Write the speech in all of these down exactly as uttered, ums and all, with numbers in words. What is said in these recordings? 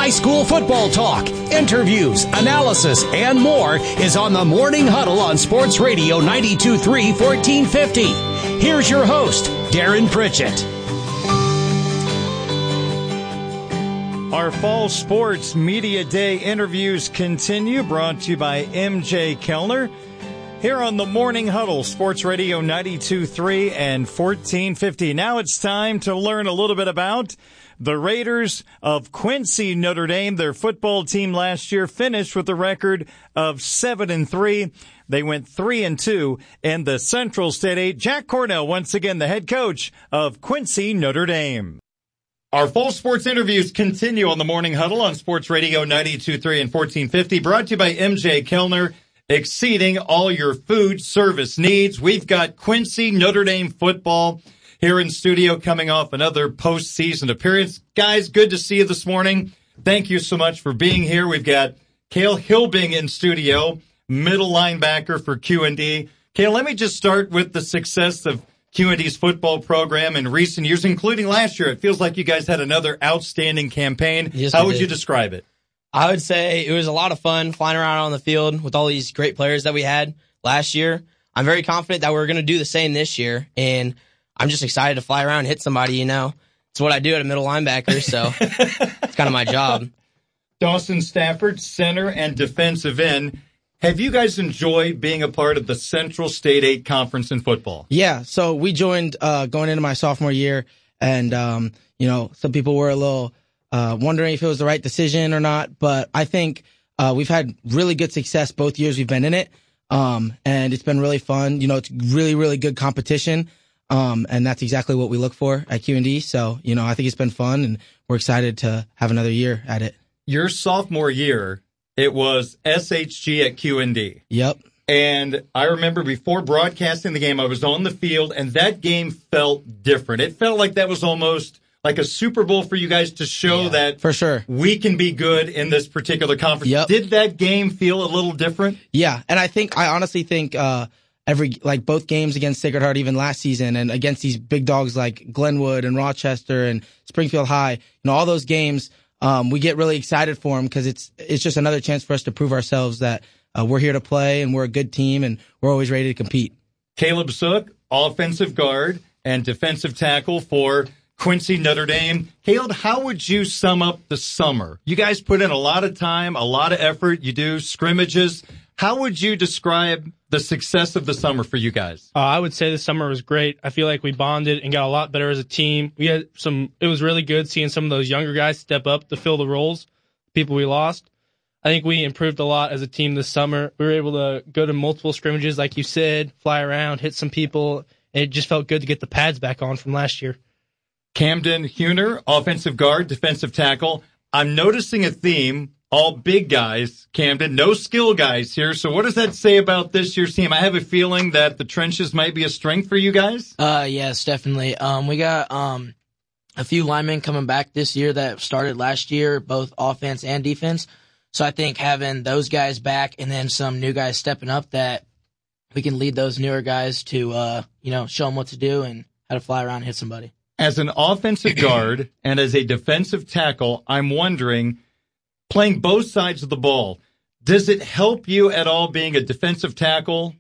high school football talk, interviews, analysis, and more is on the Morning Huddle on Sports Radio ninety-two point three, fourteen fifty. Here's your host, Darren Pritchett. Our Fall Sports Media Day interviews continue, brought to you by M J Kellner. Here on the Morning Huddle, Sports Radio ninety-two point three and fourteen fifty. Now it's time to learn a little bit about the Raiders of Quincy, Notre Dame. Their football team last year finished with a record of seven and three. They went three and two in the Central State eight. Jack Cornell, once again, the head coach of Quincy, Notre Dame. Our full sports interviews continue on the Morning Huddle on Sports Radio ninety-two point three and fourteen fifty, brought to you by M J Kellner, exceeding all your food service needs. We've got Quincy, Notre Dame football here in studio, coming off another postseason appearance. Guys, good to see you this morning. Thank you so much for being here. We've got Cale Hilbing in studio, middle linebacker for Q and D. Cale, let me just start with the success of Q and D's football program in recent years, including last year. It feels like you guys had another outstanding campaign. Yes, How would did. you describe it? I would say it was a lot of fun flying around on the field with all these great players that we had last year. I'm very confident that we're going to do the same this year, and I'm just excited to fly around and hit somebody, you know. It's what I do at a middle linebacker, so it's kind of my job. Dawson Stafford, center and defensive end. Have you guys enjoyed being a part of the Central State eight Conference in football? Yeah, so we joined uh, going into my sophomore year, and, um, you know, some people were a little uh, wondering if it was the right decision or not, but I think uh, we've had really good success both years we've been in it, um, and it's been really fun. You know, it's really, really good competition. Um, and that's exactly what we look for at Q and D. So, you know, I think it's been fun, and we're excited to have another year at it. Your sophomore year, it was S H G at Q and D. Yep. And I remember before broadcasting the game, I was on the field, and that game felt different. It felt like that was almost like a Super Bowl for you guys to show yeah, that for sure we can be good in this particular conference. Yep. Did that game feel a little different? Yeah, and I think, I honestly think, uh, Every, like both games against Sacred Heart, even last season, and against these big dogs like Glenwood and Rochester and Springfield High, you know, all those games, um, we get really excited for them because it's it's just another chance for us to prove ourselves that uh, we're here to play and we're a good team and we're always ready to compete. Caleb Zook, offensive guard and defensive tackle for Quincy, Notre Dame. Caleb, how would you sum up the summer? You guys put in a lot of time, a lot of effort. You do scrimmages. How would you describe the success of the summer for you guys? Uh, I would say the summer was great. I feel like we bonded and got a lot better as a team. We had some, it was really good seeing some of those younger guys step up to fill the roles, people we lost. I think we improved a lot as a team this summer. We were able to go to multiple scrimmages, like you said, fly around, hit some people, and it just felt good to get the pads back on from last year. Camden Huner, offensive guard, defensive tackle. I'm noticing a theme. All big guys, Camden, no skill guys here. So what does that say about this year's team? I have a feeling that the trenches might be a strength for you guys. Uh, yes, definitely. Um, we got um a few linemen coming back this year that started last year, both offense and defense. So I think having those guys back and then some new guys stepping up, that we can lead those newer guys to, uh, you know, show them what to do and how to fly around and hit somebody. As an offensive guard and as a defensive tackle, I'm wondering, playing both sides of the ball, does it help you at all being a defensive tackle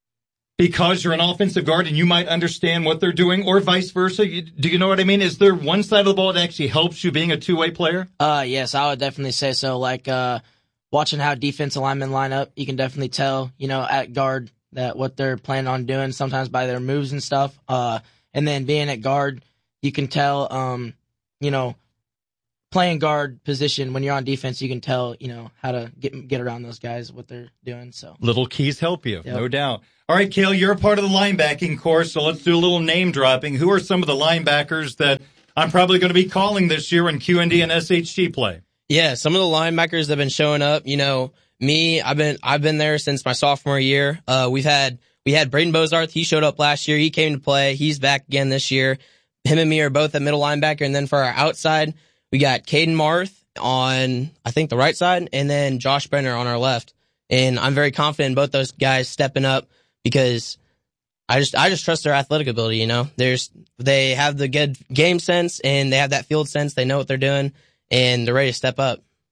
because you're an offensive guard and you might understand what they're doing, or vice versa? You, do you know what I mean? Is there one side of the ball that actually helps you being a two-way player? Uh, yes, I would definitely say so. Like, uh, watching how defensive linemen line up, you can definitely tell, you know, at guard that what they're planning on doing, sometimes by their moves and stuff. Uh, and then being at guard, you can tell, um, you know, playing guard position, when you're on defense, you can tell, you know, how to get get around those guys, what they're doing. So little keys help you, yep. No doubt. All right, Cale, you're a part of the linebacking course, so let's do a little name dropping. Who are some of the linebackers that I'm probably going to be calling this year when Q and D and S H G play? Yeah, some of the linebackers that have been showing up. You know, me, I've been I've been there since my sophomore year. Uh, we've had we had Braden Bozarth. He showed up last year. He came to play. He's back again this year. Him and me are both at middle linebacker, and then for our outside, we got Caden Marth on, I think, the right side, and then Josh Brenner on our left. And I'm very confident in both those guys stepping up because I just I just trust their athletic ability, you know. There's they have the good game sense and they have that field sense. They know what they're doing and they're ready to step up.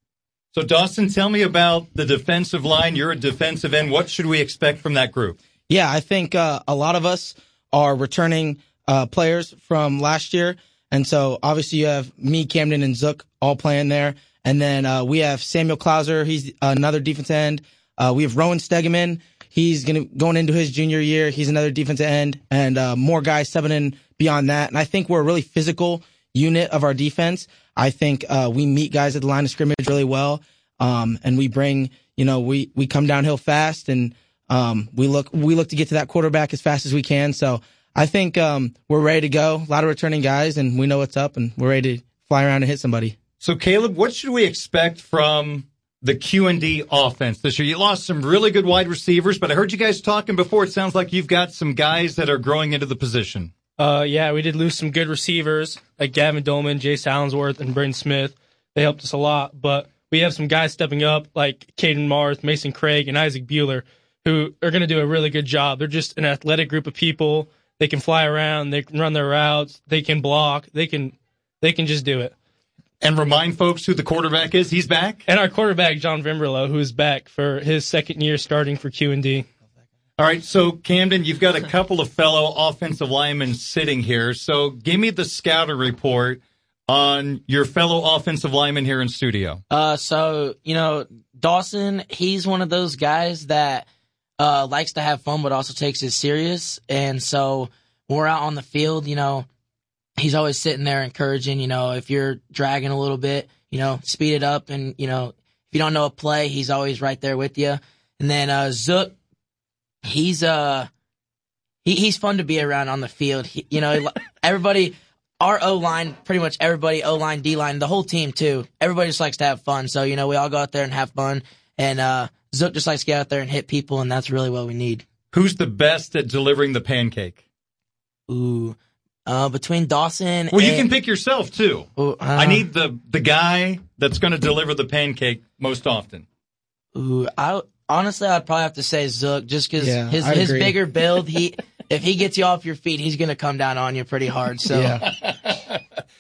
So, Dawson, tell me about the defensive line. You're a defensive end. What should we expect from that group? Yeah, I think uh, a lot of us are returning uh, players from last year. And so, obviously, you have me, Camden, and Zook all playing there. And then uh, we have Samuel Klauser. He's another defensive end. Uh, we have Rowan Stegeman. He's gonna going into his junior year. He's another defensive end. And uh, more guys stepping in beyond that. And I think we're a really physical unit of our defense. I think uh, we meet guys at the line of scrimmage really well. Um, and we bring, you know, we, we come downhill fast, and um, we look we look to get to that quarterback as fast as we can. So I think um, we're ready to go. A lot of returning guys, and we know what's up, and we're ready to fly around and hit somebody. So, Caleb, what should we expect from the Q and D offense this year? You lost some really good wide receivers, but I heard you guys talking before. It sounds like you've got some guys that are growing into the position. Uh, yeah, we did lose some good receivers like Gavin Dolman, Jace Allensworth, and Brayden Smith. They helped us a lot, but we have some guys stepping up like Caden Marth, Mason Craig, and Isaac Bueller, who are going to do a really good job. They're just an athletic group of people. They can fly around. They can run their routes. They can block. They can, they can just do it. And remind folks who the quarterback is. He's back. And our quarterback, John Vimberlo, who is back for his second year starting for Q and D. All right, so Camden, you've got a couple of fellow offensive linemen sitting here. So give me the scouting report on your fellow offensive lineman here in studio. Uh, so, you know, Dawson, he's one of those guys that uh, likes to have fun but also takes it serious. And so when we're out on the field, you know, he's always sitting there encouraging, you know, if you're dragging a little bit, you know, speed it up. And, you know, if you don't know a play, he's always right there with you. And then uh, Zook, he's uh, he, he's fun to be around on the field. He, you know, everybody, our O-line, pretty much everybody, O-line, D-line, the whole team too, everybody just likes to have fun. So, you know, we all go out there and have fun. And uh, Zook just likes to get out there and hit people, and that's really what we need. Who's the best at delivering the pancake? Ooh. Uh, between Dawson Well, you and, can pick yourself, too. Ooh, uh, I need the, the guy that's going to deliver the pancake most often. Ooh, I honestly, I'd probably have to say Zook, just because Yeah, his I'd his agree. bigger build. He if he gets you off your feet, he's going to come down on you pretty hard. So, Yeah.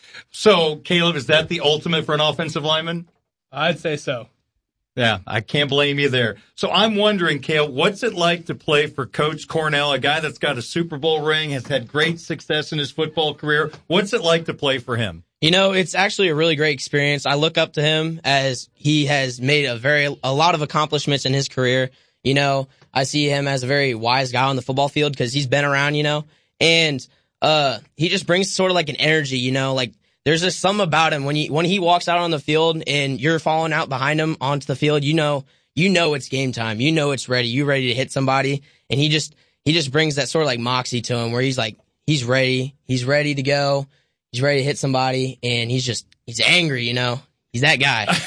So, Caleb, is that the ultimate for an offensive lineman? I'd say so. Yeah, I can't blame you there. So I'm wondering, Cale, what's it like to play for Coach Cornell, a guy that's got a Super Bowl ring, has had great success in his football career? What's it like to play for him? You know, it's actually a really great experience. I look up to him as he has made a very, a lot of accomplishments in his career. You know, I see him as a very wise guy on the football field because he's been around, you know, and, uh, he just brings sort of like an energy, you know, like there's just something about him when he, when he walks out on the field and you're falling out behind him onto the field, you know, you know, it's game time. You know, it's ready. You're ready to hit somebody. And he just, he just brings that sort of like moxie to him where he's like, he's ready. He's ready to go. He's ready to hit somebody, and he's just, he's angry, you know? He's that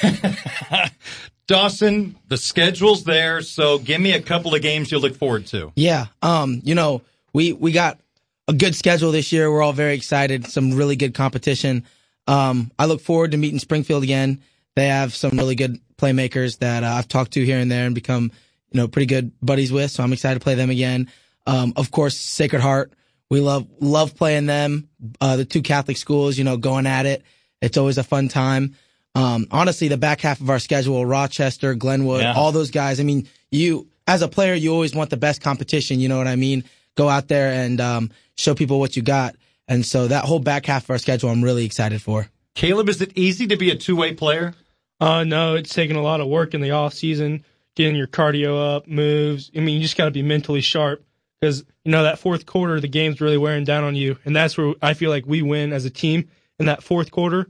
guy. Dawson, the schedule's there, so give me a couple of games you look forward to. Yeah. Um, you know, we, we got a good schedule this year. We're all very excited. Some really good competition. Um, I look forward to meeting Springfield again. They have some really good playmakers that uh, I've talked to here and there and become, you know, pretty good buddies with, so I'm excited to play them again. Um, of course, Sacred Heart. We love love playing them. Uh, the two Catholic schools, you know, going at it. It's always a fun time. Um, honestly, the back half of our schedule, Rochester, Glenwood, yeah. all those guys. I mean, you as a player, you always want the best competition. You know what I mean? Go out there and um, show people what you got. And so that whole back half of our schedule, I'm really excited for. Caleb, is it easy to be a two-way player? Uh, no, it's taking a lot of work in the off season, getting your cardio up, moves. I mean, you just got to be mentally sharp. Because, you know, that fourth quarter, the game's really wearing down on you. And that's where I feel like we win as a team in that fourth quarter.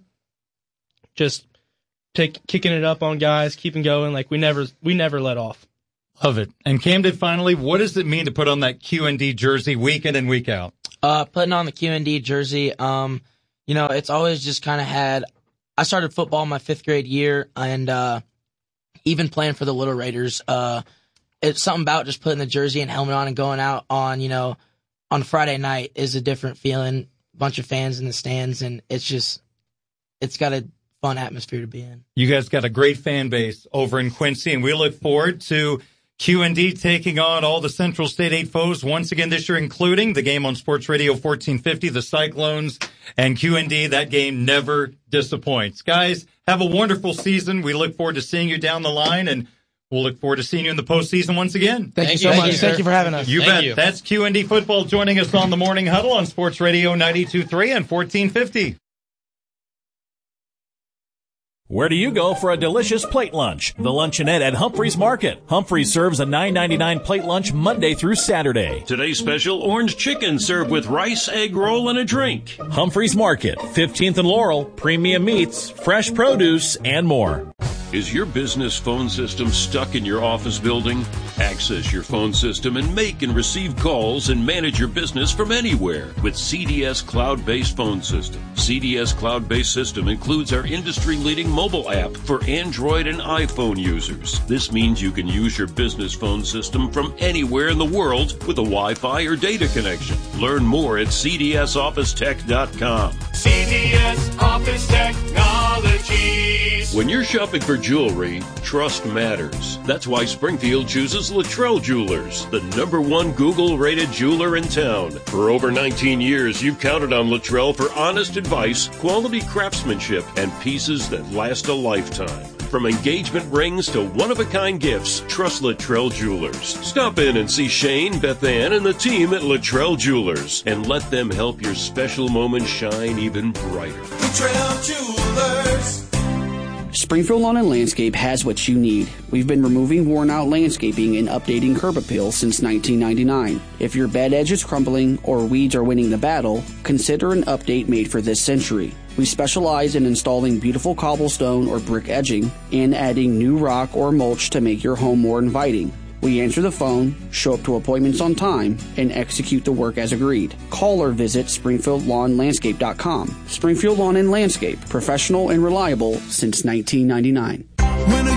Just take, kicking it up on guys, keeping going. Like, we never we never let off. Love it. And Camden, finally, what does it mean to put on that Q and D jersey week in and week out? uh, putting on the Q and D jersey, um, you know, it's always just kind of had, I started football my fifth grade year, and uh, even playing for the Little Raiders, uh, it's something about just putting the jersey and helmet on and going out on, you know, on Friday night is a different feeling. Bunch of fans in the stands, and it's just, it's got a fun atmosphere to be in. You guys got a great fan base over in Quincy, and we look forward to Q and D taking on all the Central State eight foes once again this year, including the game on Sports Radio fourteen fifty, the Cyclones And Q and D, that game never disappoints. Guys, have a wonderful season. We look forward to seeing you down the line, and we'll look forward to seeing you in the postseason once again. Thank, Thank you so you. much. Thank you, Thank you for having us. You Thank bet. You. That's Q and D Football joining us on the Morning Huddle on Sports Radio ninety-two point three and fourteen fifty. Where do you go for a delicious plate lunch? The Luncheonette at Humphreys Market. Humphreys serves a nine ninety-nine plate lunch Monday through Saturday. Today's special, orange chicken served with rice, egg roll, and a drink. Humphreys Market, fifteenth and Laurel, premium meats, fresh produce, and more. Is your business phone system stuck in your office building? Access your phone system and make and receive calls and manage your business from anywhere with C D S Cloud-Based Phone System. C D S Cloud-Based System includes our industry-leading mobile app for Android and iPhone users. This means you can use your business phone system from anywhere in the world with a Wi-Fi or data connection. Learn more at C D S office tech dot com. C D S Office Technologies. When you're shopping for jewelry, trust matters. That's why Springfield chooses Luttrell Jewelers, the number one Google-rated jeweler in town. For over nineteen years, you've counted on Luttrell for honest advice, quality craftsmanship, and pieces that last a lifetime. From engagement rings to one-of-a-kind gifts, trust Luttrell Jewelers. Stop in and see Shane, Beth Ann, and the team at Luttrell Jewelers, and let them help your special moment shine even brighter. Luttrell Jewelers. Springfield Lawn and Landscape has what you need. We've been removing worn-out landscaping and updating curb appeal since nineteen ninety-nine. If your bed edge is crumbling or weeds are winning the battle, consider an update made for this century. We specialize in installing beautiful cobblestone or brick edging and adding new rock or mulch to make your home more inviting. We answer the phone, show up to appointments on time, and execute the work as agreed. Call or visit Springfield Lawn Landscape dot com. Springfield Lawn and Landscape, professional and reliable since nineteen ninety-nine. When a